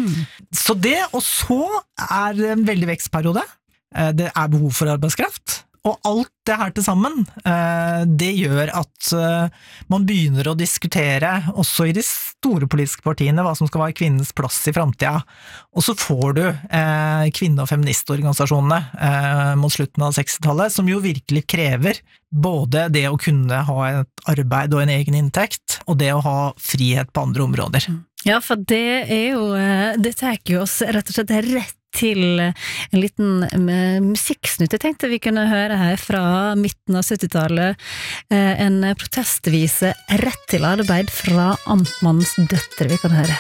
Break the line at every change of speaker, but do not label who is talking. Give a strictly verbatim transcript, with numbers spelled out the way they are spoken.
Mm. Så det, og så er det en veldig vekstperiode. Det er behov for arbeidskraft. Og alt det her til sammen, det gjør at man begynner å diskutere, også i de store politiske partiene, hva som skal være kvinnens plass i fremtiden. Og så får du kvinne- og feministorganisasjonene mot slutten av sekstitallet, som jo virkelig krever både det å kunne ha et arbeid og en egen inntekt, og det å ha frihet på andre områder.
Ja, for det er jo, det tar jo oss rett og slett rett til en liten musikksnutt. Jeg tenkte vi kunne høre her fra midten av syttitallet en protestvise rett til arbeid fra Amtmannens døtre vi kan høre.